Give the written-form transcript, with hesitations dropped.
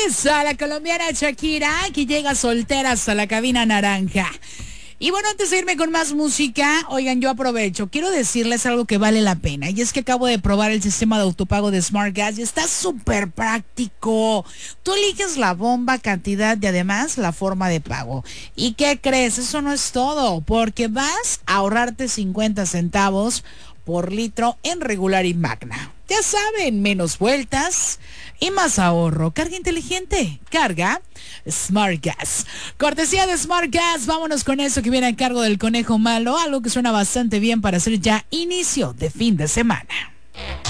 Esa, la colombiana Shakira, que llega soltera hasta la cabina naranja. Y bueno, antes de irme con más música, oigan, yo aprovecho. Quiero decirles algo que vale la pena. Y es que acabo de probar el sistema de autopago de Smart Gas y está súper práctico. Tú eliges la bomba, cantidad y además la forma de pago. ¿Y qué crees? Eso no es todo, porque vas a ahorrarte 50 centavos por litro en regular y magna. Ya saben, menos vueltas y más ahorro. Carga inteligente, carga Smart Gas. Cortesía de Smart Gas, vámonos con eso que viene a cargo del conejo malo, algo que suena bastante bien para hacer ya inicio de fin de semana.